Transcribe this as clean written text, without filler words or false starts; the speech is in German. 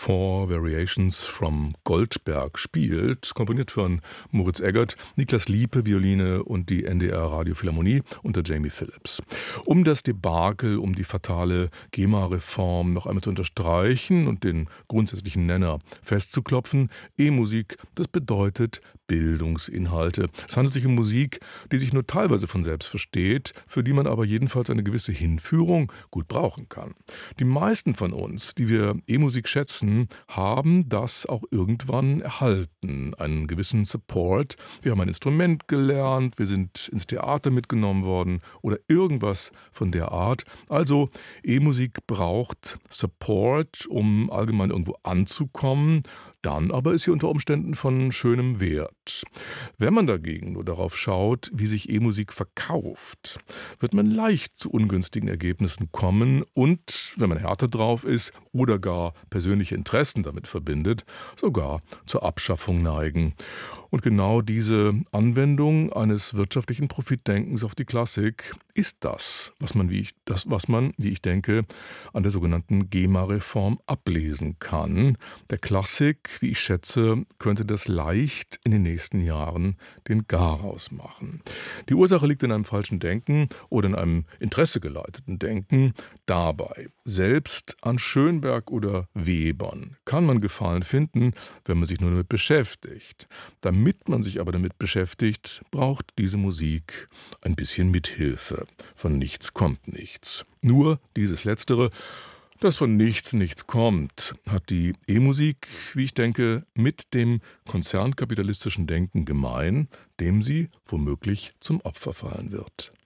Four Variations from Goldberg spielt, komponiert von Moritz Eggert, Niklas Liepe, Violine und die NDR Radiophilharmonie unter Jamie Phillips. Um das Debakel, um die fatale GEMA-Reform noch einmal zu unterstreichen und den grundsätzlichen Nenner festzuklopfen, E-Musik, das bedeutet Bildungsinhalte. Es handelt sich um Musik, die sich nur teilweise von selbst versteht, für die man aber jedenfalls eine gewisse Hinführung gut brauchen kann. Die meisten von uns, die wir E-Musik schätzen, haben das auch irgendwann erhalten, einen gewissen Support. Wir haben ein Instrument gelernt, wir sind ins Theater mitgenommen worden oder irgendwas von der Art. Also E-Musik braucht Support, um allgemein irgendwo anzukommen. Dann aber ist sie unter Umständen von schönem Wert. Wenn man dagegen nur darauf schaut, wie sich E-Musik verkauft, wird man leicht zu ungünstigen Ergebnissen kommen und, wenn man härter drauf ist oder gar persönliche Interessen damit verbindet, sogar zur Abschaffung neigen. Und genau diese Anwendung eines wirtschaftlichen Profitdenkens auf die Klassik ist das, was man, wie ich denke, an der sogenannten GEMA-Reform ablesen kann. Der Klassik, wie ich schätze, könnte das leicht in den nächsten Jahren den Garaus machen. Die Ursache liegt in einem falschen Denken oder in einem interessegeleiteten Denken. Dabei, selbst an Schönberg oder Webern, kann man Gefallen finden, wenn man sich nur damit beschäftigt. Damit man sich aber damit beschäftigt, braucht diese Musik ein bisschen Mithilfe. Von nichts kommt nichts. Nur dieses Letztere, das von nichts nichts kommt, hat die E-Musik, wie ich denke, mit dem konzernkapitalistischen Denken gemein, dem sie womöglich zum Opfer fallen wird.